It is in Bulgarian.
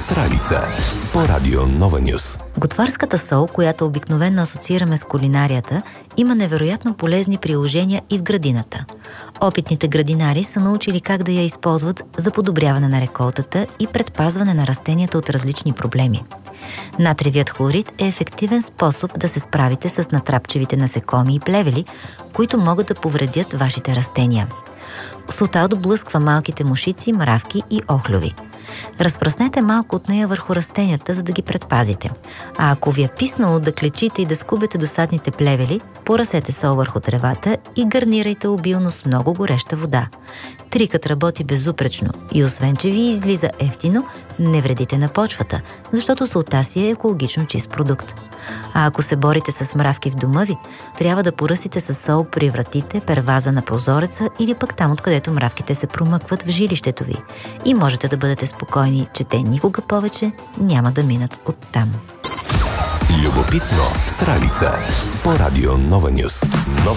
Сралица по радио Нова Нюс. Готварската сол, която обикновено асоциираме с кулинарията, има невероятно полезни приложения и в градината. Опитните градинари са научили как да я използват за подобряване на реколтата и предпазване на растенията от различни проблеми. Натриевият хлорид е ефективен способ да се справите с натрапчивите насекоми и плевели, които могат да повредят вашите растения. Солта отблъсква малките мушици, мравки и охлюви. Разпръснете малко от нея върху растенията, за да ги предпазите. А ако ви е писнало да клечите и да скубете досадните плевели, поръсете сол върху тревата и гарнирайте обилно с много гореща вода. Трикът работи безупречно и освен, че ви излиза евтино, не вредите на почвата, защото солта си е екологично чист продукт. А ако се борите с мравки в дома ви, трябва да поръсите със сол при вратите, перваза на прозореца или пък там, откъдето мравките се промъкват в жилището ви. И можете да бъдете спокойни, че те никога повече няма да минат оттам. Любопитно Сралица по радио Нова Нюс. Нова